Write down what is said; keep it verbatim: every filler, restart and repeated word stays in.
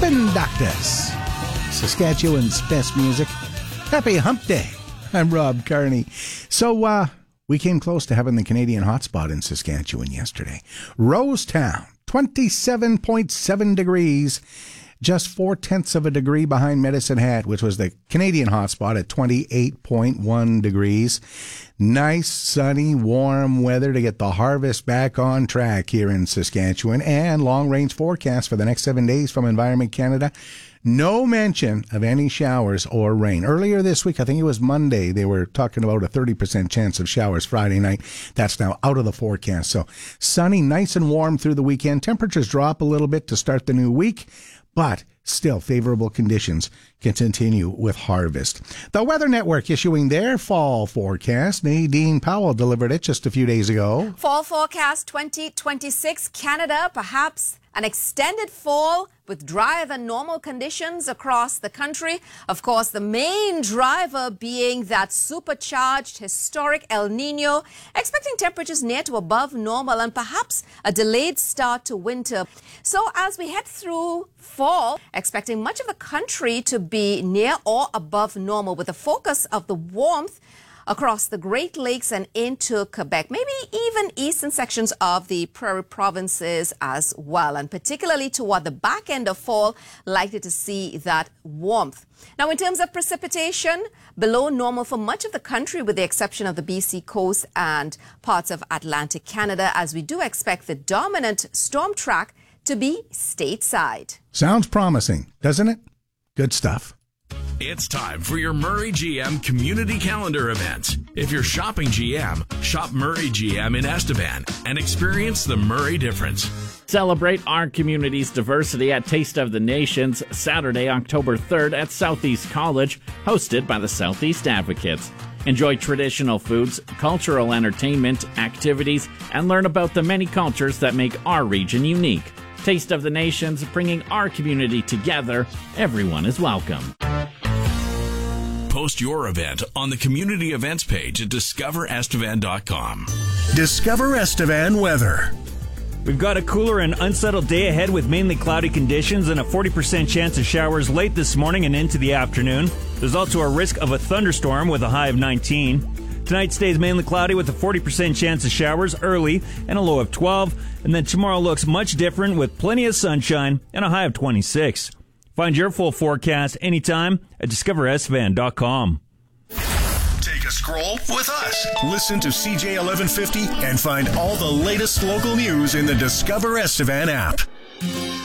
Spin Doctors, Saskatchewan's best music. Happy Hump Day. I'm Rob Carney. So, uh, we came close to having the Canadian hotspot in Saskatchewan yesterday. Rosetown, twenty-seven point seven degrees. Just four-tenths of a degree behind Medicine Hat, which was the Canadian hotspot at twenty-eight point one degrees. Nice, sunny, warm weather to get the harvest back on track here in Saskatchewan. And long-range forecast for the next seven days from Environment Canada. No mention of any showers or rain. Earlier this week, I think it was Monday, they were talking about a thirty percent chance of showers Friday night. That's now out of the forecast. So sunny, nice and warm through the weekend. Temperatures drop a little bit to start the new week, but still favorable conditions can continue with harvest. The Weather Network issuing their fall forecast. Nadine Powell delivered it just a few days ago. Fall forecast twenty twenty-six, Canada, perhaps an extended fall with drier than normal conditions across the country. Of course, the main driver being that supercharged historic El Nino, expecting temperatures near to above normal and perhaps a delayed start to winter. So as we head through fall, expecting much of the country to be near or above normal with a focus of the warmth across the Great Lakes and into Quebec, maybe even eastern sections of the Prairie provinces as well, and particularly toward the back end of fall, likely to see that warmth. Now, in terms of precipitation, below normal for much of the country with the exception of the B C coast and parts of Atlantic Canada, as we do expect the dominant storm track to be stateside. Sounds promising, doesn't it? Good stuff. It's time for your Murray G M community calendar events. If you're shopping G M, shop Murray G M in Estevan and experience the Murray difference. Celebrate our community's diversity at Taste of the Nations, Saturday, October third at Southeast College, hosted by the Southeast Advocates. Enjoy traditional foods, cultural entertainment, activities, and learn about the many cultures that make our region unique. Taste of the Nations, bringing our community together. Everyone is welcome. Post your event on the community events page at discover estevan dot com. Discover Estevan weather. We've got a cooler and unsettled day ahead with mainly cloudy conditions and a forty percent chance of showers late this morning and into the afternoon. There's also a risk of a thunderstorm with a high of nineteen. Tonight stays mainly cloudy with a forty percent chance of showers early and a low of twelve. And then tomorrow looks much different with plenty of sunshine and a high of twenty-six. Find your full forecast anytime at discover estevan dot com. Take a scroll with us. Listen to C J eleven fifty and find all the latest local news in the Discover Estevan app.